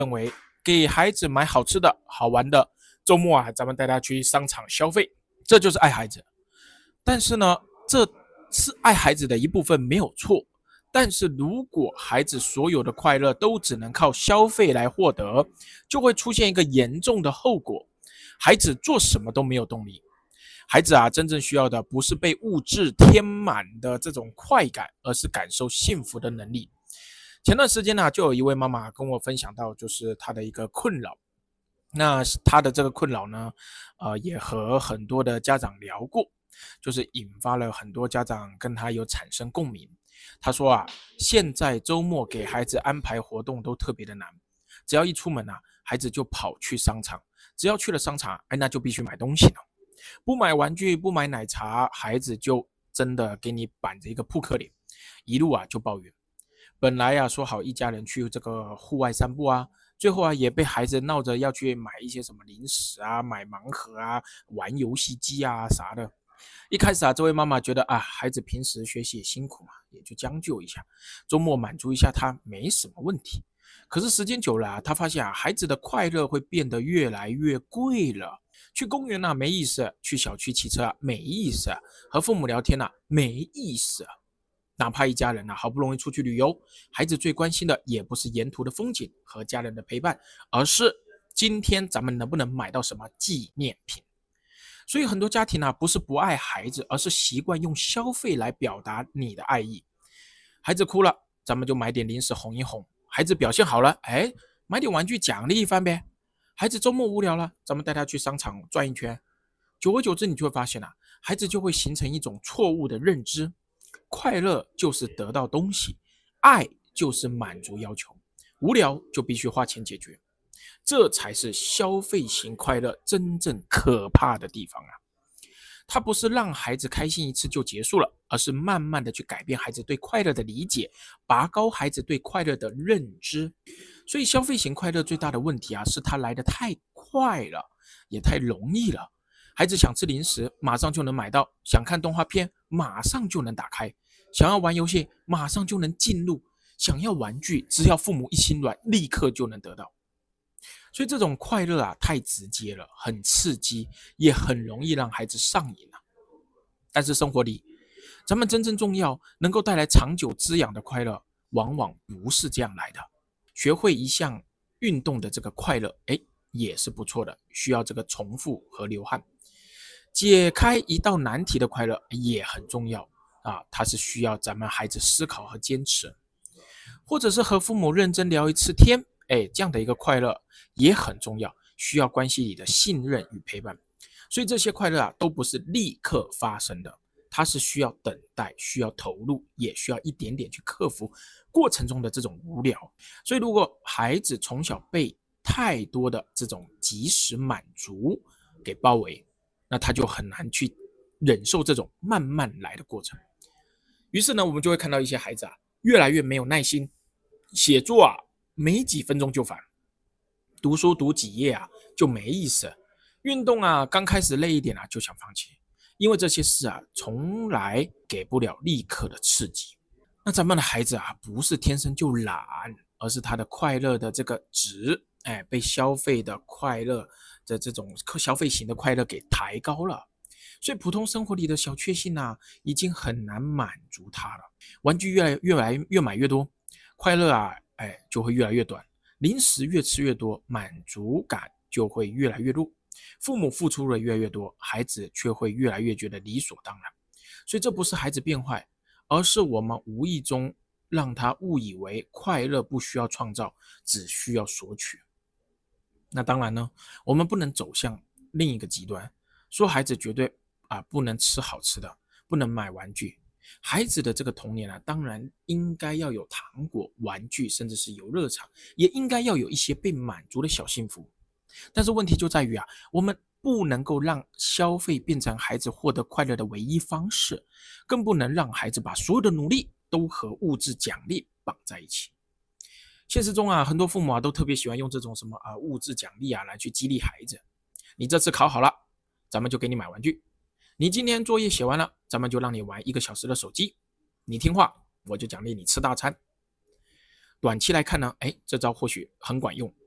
认为给孩子买好吃的好玩的，周末啊咱们带他去商场消费，这就是爱孩子。但是呢，这是爱孩子的一部分没有错，但是如果孩子所有的快乐都只能靠消费来获得，就会出现一个严重的后果，孩子做什么都没有动力。孩子啊，真正需要的不是被物质填满的这种快感，而是感受幸福的能力。前段时间呢，就有一位妈妈跟我分享到，就是她的一个困扰。那她的这个困扰呢，也和很多的家长聊过，就是引发了很多家长跟她有产生共鸣。她说啊，现在周末给孩子安排活动都特别的难，只要一出门啊，孩子就跑去商场，只要去了商场，那就必须买东西了。不买玩具，不买奶茶，孩子就真的给你板着一个扑克脸，一路啊就抱怨。本来啊说好一家人去这个户外散步啊，最后啊也被孩子闹着要去买一些什么零食啊、买盲盒啊、玩游戏机啊啥的。一开始啊，这位妈妈觉得啊，孩子平时学习也辛苦嘛，也就将就一下，周末满足一下他没什么问题。可是时间久了啊，她发现啊，孩子的快乐会变得越来越贵了。去公园啊没意思，去小区骑车啊没意思，和父母聊天啊没意思。哪怕一家人啊好不容易出去旅游，孩子最关心的也不是沿途的风景和家人的陪伴，而是今天咱们能不能买到什么纪念品。所以很多家庭啊不是不爱孩子，而是习惯用消费来表达你的爱意。孩子哭了，咱们就买点零食哄一哄；孩子表现好了，买点玩具奖励一番呗。孩子周末无聊了，咱们带他去商场转一圈。久而久之，你就会发现啊，孩子就会形成一种错误的认知：快乐就是得到东西，爱就是满足要求，无聊就必须花钱解决。这才是消费型快乐真正可怕的地方啊！它不是让孩子开心一次就结束了，而是慢慢的去改变孩子对快乐的理解，拔高孩子对快乐的认知。所以消费型快乐最大的问题啊，是它来得太快了，也太容易了。孩子想吃零食，马上就能买到；想看动画片，马上就能打开；想要玩游戏，马上就能进入；想要玩具，只要父母一心软，立刻就能得到。所以这种快乐啊，太直接了，很刺激，也很容易让孩子上瘾啊。但是生活里，咱们真正重要、能够带来长久滋养的快乐，往往不是这样来的。学会一项运动的这个快乐，也是不错的，需要这个重复和流汗。解开一道难题的快乐也很重要啊，它是需要咱们孩子思考和坚持，或者是和父母认真聊一次天，这样的一个快乐也很重要，需要关系里的信任与陪伴。所以这些快乐啊，都不是立刻发生的，它是需要等待，需要投入，也需要一点点去克服过程中的这种无聊。所以如果孩子从小被太多的这种及时满足给包围，那他就很难去忍受这种慢慢来的过程。于是呢，我们就会看到一些孩子啊，越来越没有耐心，写作啊没几分钟就烦，读书读几页啊就没意思，运动啊刚开始累一点啊就想放弃，因为这些事啊从来给不了立刻的刺激。那咱们的孩子啊不是天生就懒，而是他的快乐的这个值，被消费的快乐的这种消费型的快乐给抬高了。所以普通生活里的小确幸啊，已经很难满足他了。玩具越买越多，快乐啊，就会越来越短。零食越吃越多，满足感就会越来越弱。父母付出的越来越多，孩子却会越来越觉得理所当然。所以这不是孩子变坏，而是我们无意中让他误以为快乐不需要创造，只需要索取。那当然呢，我们不能走向另一个极端，说孩子绝对不能吃好吃的，不能买玩具。孩子的这个童年啊，当然应该要有糖果、玩具，甚至是游乐场，也应该要有一些被满足的小幸福。但是问题就在于我们不能够让消费变成孩子获得快乐的唯一方式，更不能让孩子把所有的努力都和物质奖励绑在一起。现实中啊，很多父母都特别喜欢用这种什么物质奖励来去激励孩子。你这次考好了，咱们就给你买玩具；你今天作业写完了，咱们就让你玩1个小时的手机；你听话，我就奖励你吃大餐。短期来看呢，这招或许很管用，